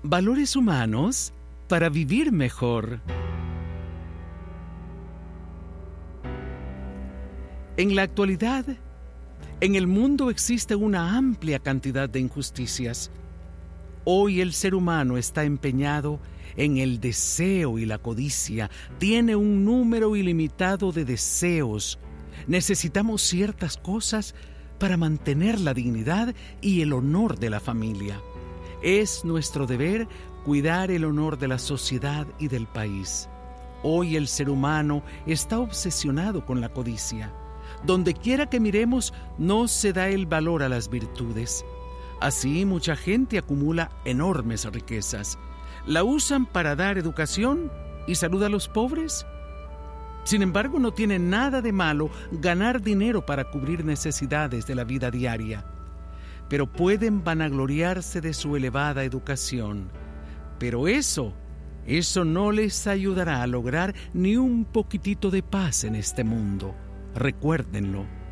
Valores humanos para vivir mejor. En la actualidad, en el mundo existe una amplia cantidad de injusticias. Hoy el ser humano está empeñado en el deseo y la codicia. Tiene un número ilimitado de deseos. Necesitamos ciertas cosas para mantener la dignidad y el honor de la familia. Es nuestro deber cuidar el honor de la sociedad y del país. Hoy el ser humano está obsesionado con la codicia. Donde quiera que miremos, no se da el valor a las virtudes. Así, mucha gente acumula enormes riquezas. ¿La usan para dar educación y salud a los pobres? Sin embargo, no tiene nada de malo ganar dinero para cubrir necesidades de la vida diaria. Pero pueden vanagloriarse de su elevada educación. Pero eso no les ayudará a lograr ni un poquitito de paz en este mundo. Recuérdenlo.